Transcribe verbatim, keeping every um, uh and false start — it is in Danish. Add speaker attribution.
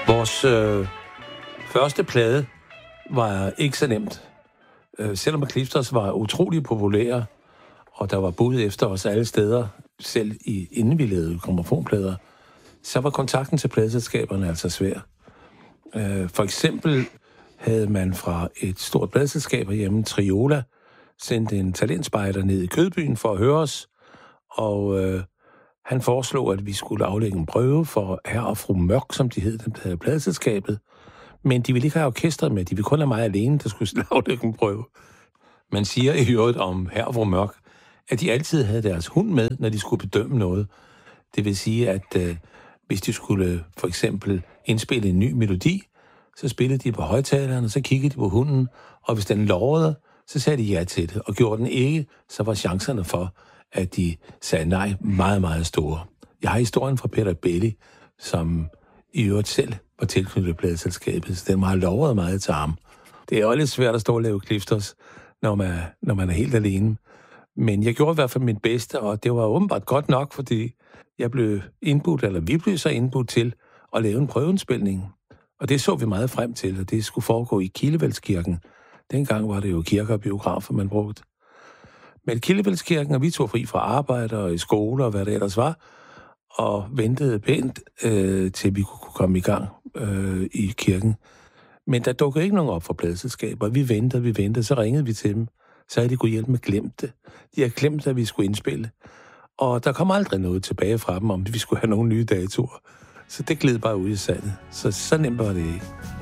Speaker 1: Vores øh, første plade var ikke så nemt. Øh, selvom Clifters var utrolig populære, og der var bud efter os alle steder, selv i, inden vi lavede grammofonplader, så var kontakten til pladeselskaberne altså svær. Øh, for eksempel havde man fra et stort pladeselskab hjemme, Triola, sendt en talentspejder ned i Kødbyen for at høre os, og øh, han foreslog, at vi skulle aflægge en prøve for herr og fru Mørk, som de hed, dem der havde pladeselskabet. Men de ville ikke have orkestret med, de ville kun have mig alene, der skulle aflægge en prøve. Man siger i øvrigt om herr og fru Mørk, at de altid havde deres hund med, når de skulle bedømme noget. Det vil sige, at øh, hvis de skulle for eksempel indspille en ny melodi, så spillede de på højtaleren, og så kiggede de på hunden, og hvis den lovede, så sagde de ja til det, og gjorde den ikke, så var chancerne for, at de sagde nej meget, meget store. Jeg har historien fra Peter Belli, som i øvrigt selv var tilknyttet pladeselskabet, så den har lovet meget til ham. Det er jo lidt svært at stå og lave Clifters, når man, når man er helt alene. Men jeg gjorde i hvert fald mit bedste, og det var åbenbart godt nok, fordi jeg blev indbudt, eller vi blev så indbudt til at lave en prøveindspilning. Og det så vi meget frem til, og det skulle foregå i Kildevælskirken. Dengang var det jo kirker og biografer, man brugte. Men Kildevælskirken, og vi tog fri fra arbejde og i skole og hvad det ellers var, og ventede pænt, øh, til vi kunne komme i gang øh, i kirken. Men der dukkede ikke nogen op for pladeselskaber. Vi ventede, vi ventede, så ringede vi til dem. Så havde de kunne hjælpe med glemt det. De havde glemt, at vi skulle indspille. Og der kom aldrig noget tilbage fra dem, om vi skulle have nogle nye datoer. Så det gled bare ud i sandet. Så så nemt var det ikke.